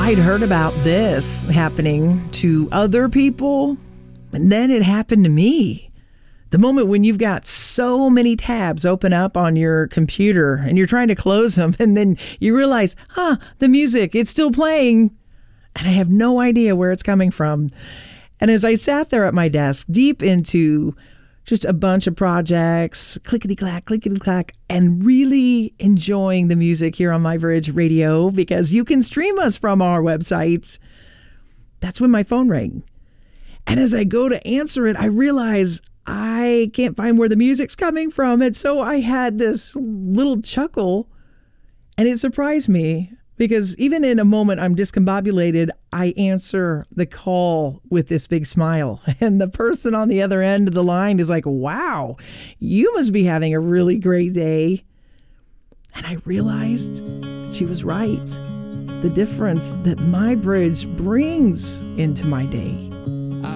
I'd heard about this happening to other people, and then it happened to me. The moment when you've got so many tabs open up on your computer and you're trying to close them, and then you realize, the music, it's still playing, and I have no idea where it's coming from. And as I sat there at my desk, deep into just a bunch of projects, clickety-clack, and really enjoying the music here on My Bridge Radio, because you can stream us from our website, that's when my phone rang. And as I go to answer it, I realize I can't find where the music's coming from. And so I had this little chuckle, and it surprised me, because even in a moment I'm discombobulated, I answer the call with this big smile. And the person on the other end of the line is like, wow, you must be having a really great day. And I realized she was right. The difference that My Bridge brings into my day.